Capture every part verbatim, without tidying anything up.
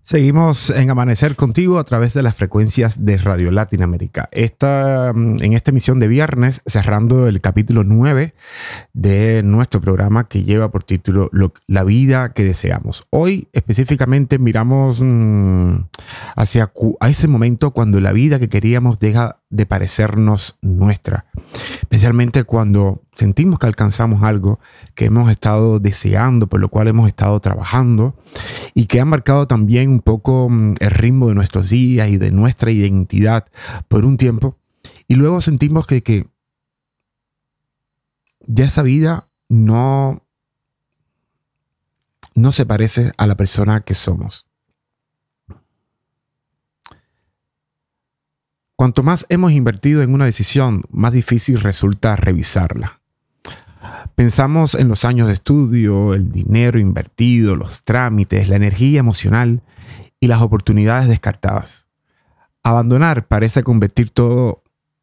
Seguimos en Amanecer contigo a través de las frecuencias de Radio Latinoamérica. Esta, en esta emisión de viernes, cerrando el capítulo nueve de nuestro programa que lleva por título Lo- La vida que deseamos. Hoy específicamente miramos mmm, hacia cu- a ese momento cuando la vida que queríamos deja de parecernos nuestra. Especialmente cuando sentimos que alcanzamos algo que hemos estado deseando, por lo cual hemos estado trabajando y que ha marcado también un poco mm, el ritmo de nuestros días y de nuestra identidad por un tiempo. Y luego sentimos que, que ya esa vida no, no se parece a la persona que somos. Cuanto más hemos invertido en una decisión, más difícil resulta revisarla. Pensamos en los años de estudio, el dinero invertido, los trámites, la energía emocional y las oportunidades descartadas. Abandonar parece convertir todo,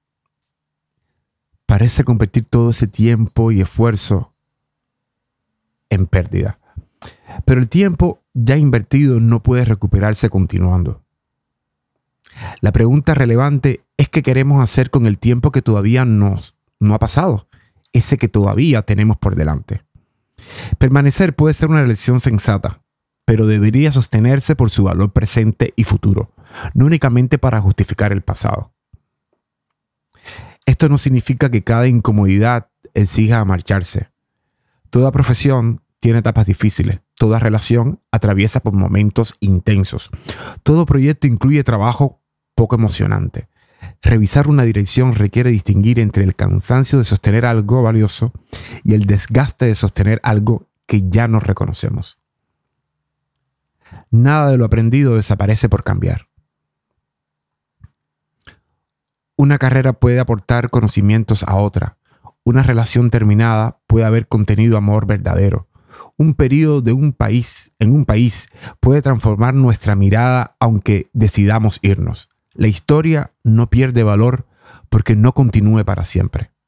parece convertir todo ese tiempo y esfuerzo en pérdida. Pero el tiempo ya invertido no puede recuperarse continuando. La pregunta relevante es qué queremos hacer con el tiempo que todavía nos, no ha pasado, ese que todavía tenemos por delante. Permanecer puede ser una elección sensata, pero debería sostenerse por su valor presente y futuro, no únicamente para justificar el pasado. Esto no significa que cada incomodidad exija marcharse. Toda profesión tiene etapas difíciles, toda relación atraviesa por momentos intensos, todo proyecto incluye trabajo poco emocionante. Revisar una dirección requiere distinguir entre el cansancio de sostener algo valioso y el desgaste de sostener algo que ya no reconocemos. Nada de lo aprendido desaparece por cambiar. Una carrera puede aportar conocimientos a otra. Una relación terminada puede haber contenido amor verdadero. Un periodo de un país en un país puede transformar nuestra mirada aunque decidamos irnos. La historia no pierde valor porque no continúe para siempre.